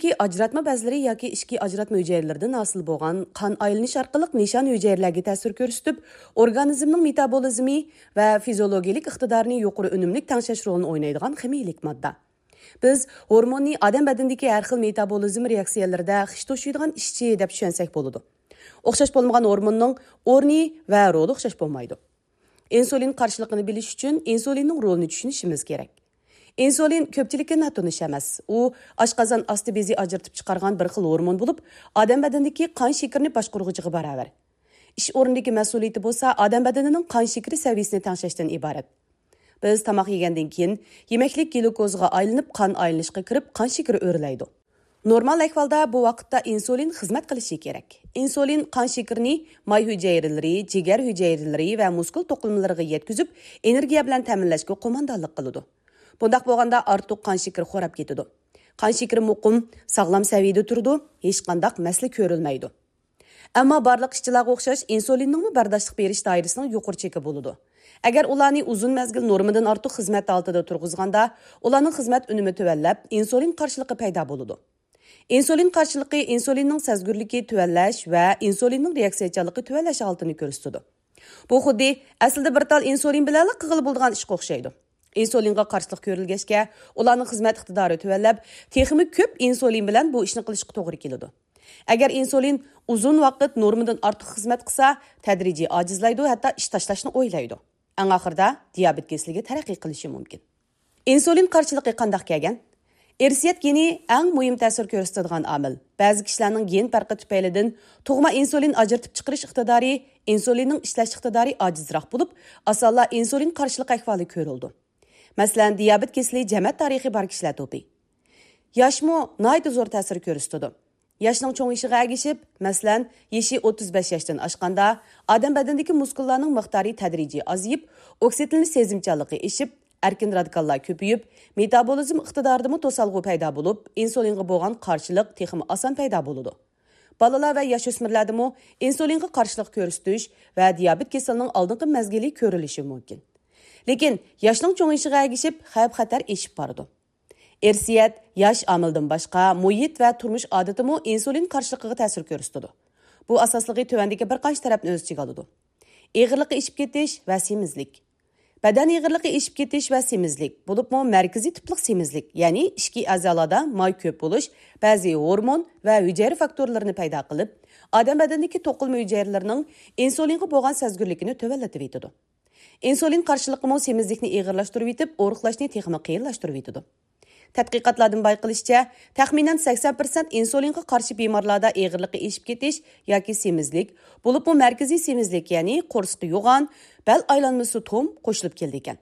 badandagi ajratma bezlari yoki ichki ajratma hujayralaridan hosil bo'lgan qon aylanish orqali nishon hujayralarga ta'sir ko'rsatib, organizmning metabolizmi va fiziologik iqtidorini yuqori unumli tangshash rolini o'ynaydigan ximiylik modda. Biz hormonni odam badanidagi har xil metabolizm reaksiyalarida xish to'shiydigan ishchi deb tushunsak bo'ladi. O'xshash bo'lmagan hormonning o'rni va roli o'xshash bo'lmaydi. Insulin qarshiligini bilish uchun insulinning rolini tushunishimiz kerak. Insulin ko'pchilikka natonish emas. U oshqozon osti bezi ajratib chiqargan bir xil hormon bo'lib, odam badanidagi qon shakarini boshqaruvchiga barobar. Ish o'rnidagi mas'uliyati bo'lsa, odam badanining qon shakari saviyasini tangshashdan iborat. Biz tomoq yegandan keyin yemaklik glyukozga aylanib, qon aylanishga kirib, qon shakari o'rlaydi. Normal ahvolda bu vaqtda insulin xizmat qilishi kerak. Insulin qon shakarini may hujayralari, jigar hujayralari va muskul to'qimalariga yetkazib, energiya bilan ta'minlashga qo'mondonlik qiladi. Bundaq bo'lganda ortiq qon shakari xo'rab ketadi. Qon shakari muqim, sog'lom saviyada turadi, hech qanday masala ko'rilmaydi. Ammo barliq ishchilarga o'xshash insulinning bardoshlik berish doirasining yuqori cheki bo'ladi. Agar ularni uzun mazgil normadan ortiq xizmat altida turg'izganda, ularning xizmat unumi tuvallab, insulin qarshiligi paydo bo'ladi. Insulin qarshiligi insulinning sezgurligi tuvallash va insulinning reaksiyachiligi tuvallash holatini ko'rsatadi. Bu xuddi aslida bir tal insulin bilan qig'il bo'lgan ishga o'xshaydi. Insulinga qarshilik ko'rilgachga, ularning xizmat iqtidori tuvallab, texnik ko'p insulin bilan bu ishni qilishga to'g'ri keladi. Agar insulin uzun vaqt normadan ortiq xizmat qilsa, tadrijiy ojizlaydi, hatto ish tashlashni o'ylaydi. Eng oxirida diabet kasalligi taraqqiy qilishi mumkin. Insulin qarshiligi qanday kelgan? Irsiyat geni eng muhim ta'sir ko'rsatadigan omil. Ba'zi kishilarning gen farqi tufaylidan tug'ma insulin ajratib chiqarish iqtidori, insulinning ishlash iqtidori ojizroq bo'lib, asalla insulin qarshilik ahvoli ko'rildi. Masalan, diabet kasalligi jamiyat tarixi bor kishilar to'pi. Yoshmi nihoyat zo'r ta'sir ko'rsatadi. Yoshning cho'ng'ishiga ergishib, masalan, yoshi 35 yoshdan oshganda, odam badanidagi muskullarning miqdori tadrijiy ozayib, oksitlanish sezimchanligi eshib, erkin radikallar ko'payib, metabolizm iqtidoridagi to'salg'u paydo bo'lib, insulinga bo'lgan qarshilik texmi oson paydo bo'ladi. Bolalar va yosh o'smirlardami insulinga qarshilik ko'rsatish va diabet kasalining oldingi mazgili ko'rilishi mumkin. Lekin yoshning cho'ng'ishiga ergishib, xavf-xatar eshib boradi. Irsiyat, yosh omildan boshqa muhit va turmush odatimi insulin qarshiligiga ta'sir ko'rsatadi. Bu asosligi tuvandagi bir qancha tarafni o'z ichiga oladi. Ig'irlikqa eshib ketish va semizlik. Badan ig'irligi eshib ketish va semizlik bo'libmi markaziy tiplik semizlik, ya'ni ichki a'zolarda may ko'p bo'lish, ba'zi hormon va hujayra faktorlarini paydo qilib, odam badanidagi to'qilma hujayralarining insulinga bo'lgan sezgurligini tuvallatib etadi. Insulin qarshiligi semizlikni ig'irlashtirib etib, o'riqlashni texnik qiyinlashtirib etadi. Tadqiqotlardan bayqilishicha, taxminan 80% insulinga qarshi bemorlarda ig'irlikqa eshib ketish yoki semizlik, bo'lib bu markaziy semizlik, ya'ni qo'rsqi yo'g'on, bel aylanmasi tom qo'shilib keldi ekan.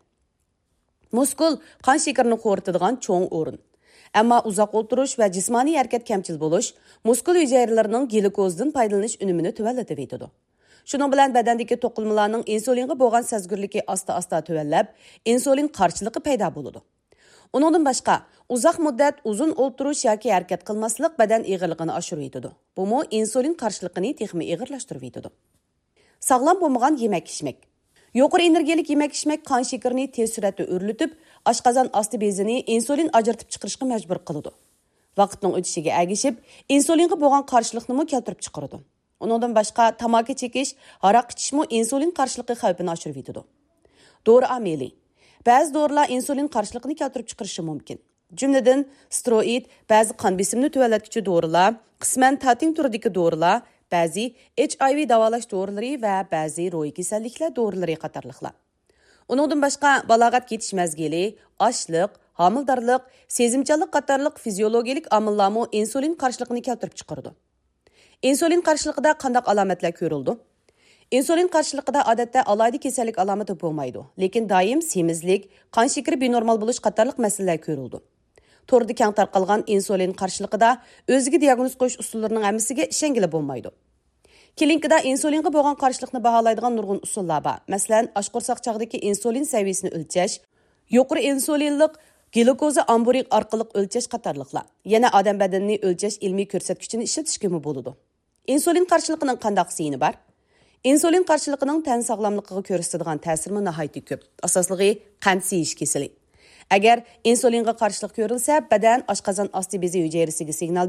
Muskul qon shakarini qo'ritadigan cho'ng o'rin. Ammo uzoq o'tirish va jismoniy harakat kamchil bo'lish muskul hujayralarining glyukozdan foydalanish unumini tuvallatib etadi. Shuning bilan badandagi to'qilmalarning insulinga bo'lgan sezgurligi asta-asta tuvallab, insulin qarshiligi paydo bo'ladi. Uningdan boshqa, uzoq muddat uzun o'tirish yoki harakat qilmaslik badan ig'irligini oshirib etadi. Bu insulin qarshiligini texmi ig'irlashtirib etadi. Sog'lom bo'lmagan yemak-ichmak. Yuqori energiyalik yemak-ichmak qon shakarini tez suratda o'rlitib, oshqozon osti bezini insulin ajratib chiqarishga majbur qiladi. Vaqtning o'tishiga ergishib, insulinga bo'lgan qarshilikni keltirib chiqaradi. Uningdan boshqa, tamaki chekish, aroq ichishmi insulin qarshiligi xavfini oshirib etadi. Dori amili. Ba'zi dorilar insulin qarshiligini keltirib chiqarishi mumkin. Jumladan, steroid, ba'zi qon besimini tuvallatuvchi dorilar, qisman tatin turidagi dorilar, ba'zi HIV davolash dorilari va ba'zi ro'y kasalliklar dorilari qatorliqlar. Uningdan boshqa, balog'at ketish mazgili, ochliq, homildorlik, sezimchanlik qatorliq fiziologik omillarmi insulin qarshiligini keltirib chiqaradi. Insulin qarshiligida qanday alomatlar ko'rildi? Insulin qarshiligida odatda alohida kasallik alomati bo'lmaydi, lekin doim semizlik, qon shakari benormal bo'lish qatorliq masalalar ko'rildi. To'rda keng tarqalgan insulin qarshiligida o'ziga diagnoz qo'yish usullarining hammasiga ishongili bo'lmaydi. Klinikada insulinga bo'lgan qarshilikni baholaydigan nurg'un usullar bor. Masalan, oshqo'rsoq chog'dagi insulin saviyasini o'lchash, yuqori insulinlik glyukoza amburik orqali o'lchash qatorliqlar. Yana odam badanini o'lchash ilmiy ko'rsatkichini ishlatishga bo'ladi. Insulin qarshiligining qanday qismi bor? Insulin qarshiligining tan sog'lomligiga ko'rsatadigan ta'siri nihoyat ko'p. Asosligi qand seyish kasali. Agar insulinga qarshilik ko'rilsa, badan oshqozon osti bezi hujayrasiga signal